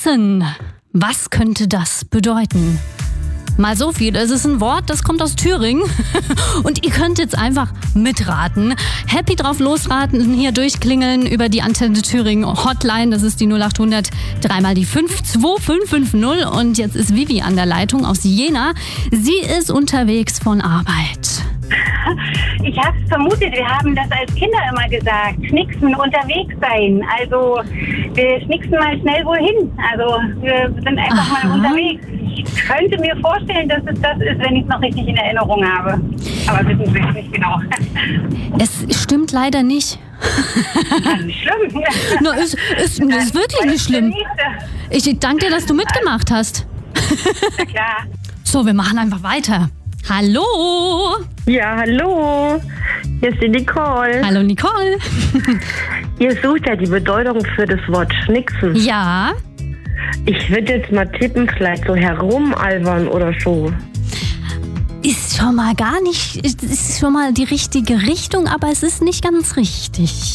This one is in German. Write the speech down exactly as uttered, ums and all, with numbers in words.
Schnicksen. Was könnte das bedeuten? Mal so viel, es ist ein Wort, das kommt aus Thüringen und ihr könnt jetzt einfach mitraten. Happy drauf losraten, hier durchklingeln über die Antenne Thüringen Hotline, das ist die null acht hundert, dreimal die fünf zwei fünf fünf null und jetzt ist Vivi an der Leitung aus Jena. Sie ist unterwegs von Arbeit. Ich habe es vermutet, wir haben das als Kinder immer gesagt, schnicksen, unterwegs sein. Also wir schnicksen mal schnell wohin. Also wir sind einfach Aha. mal unterwegs. Ich könnte mir vorstellen, dass es das ist, wenn ich es noch richtig in Erinnerung habe. Aber wissen wir nicht genau. Es stimmt leider nicht. Ja, nicht schlimm. No, ist, ist, ist wirklich nicht schlimm. Ich danke dir, dass du mitgemacht hast. Na klar. So, wir machen einfach weiter. Hallo! Ja, hallo. Hier ist die Nicole. Hallo Nicole. Ihr sucht ja die Bedeutung für das Wort schnicksen. Ja, Ich würde jetzt mal tippen, vielleicht so herumalbern oder so. ist schon mal gar nicht, ist schon mal die richtige Richtung, aber es ist nicht ganz richtig.